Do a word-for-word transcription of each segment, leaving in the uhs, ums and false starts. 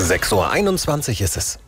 sechs Uhr einundzwanzig ist es.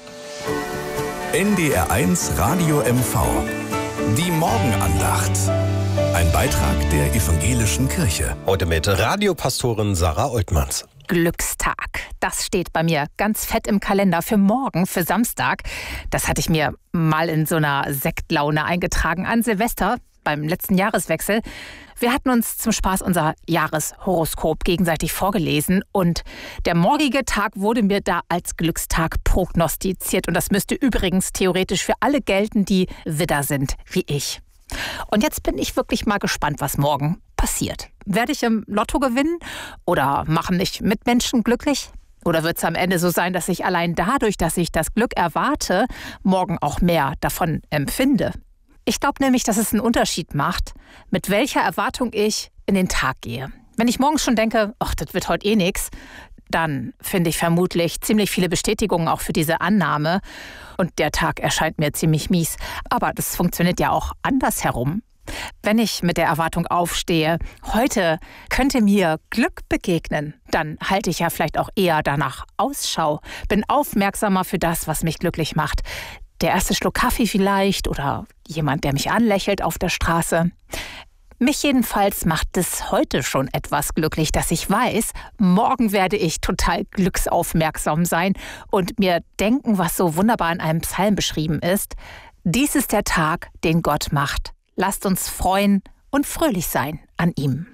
N D R eins Radio M V. Die Morgenandacht. Ein Beitrag der Evangelischen Kirche. Heute mit Radiopastorin Sarah Oltmanns. Glückstag. Das steht bei mir ganz fett im Kalender für morgen, für Samstag. Das hatte ich mir mal in so einer Sektlaune eingetragen an Silvester beim letzten Jahreswechsel. Wir hatten uns zum Spaß unser Jahreshoroskop gegenseitig vorgelesen und der morgige Tag wurde mir da als Glückstag prognostiziert. Und das müsste übrigens theoretisch für alle gelten, die Widder sind, wie ich. Und jetzt bin ich wirklich mal gespannt, was morgen passiert. Werde ich im Lotto gewinnen oder machen mich Mitmenschen glücklich? Oder wird es am Ende so sein, dass ich allein dadurch, dass ich das Glück erwarte, morgen auch mehr davon empfinde? Ich glaube nämlich, dass es einen Unterschied macht, mit welcher Erwartung ich in den Tag gehe. Wenn ich morgens schon denke, ach, das wird heute eh nix, dann finde ich vermutlich ziemlich viele Bestätigungen auch für diese Annahme. Und der Tag erscheint mir ziemlich mies. Aber das funktioniert ja auch andersherum. Wenn ich mit der Erwartung aufstehe, heute könnte mir Glück begegnen, dann halte ich ja vielleicht auch eher danach Ausschau, bin aufmerksamer für das, was mich glücklich macht. Der erste Schluck Kaffee vielleicht oder jemand, der mich anlächelt auf der Straße. Mich jedenfalls macht es heute schon etwas glücklich, dass ich weiß, morgen werde ich total glücksaufmerksam sein und mir denken, was so wunderbar in einem Psalm beschrieben ist. Dies ist der Tag, den Gott macht. Lasst uns freuen und fröhlich sein an ihm.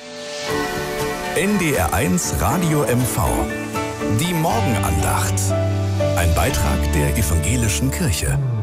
N D R eins Radio M V. Die Morgenandacht. Ein Beitrag der Evangelischen Kirche.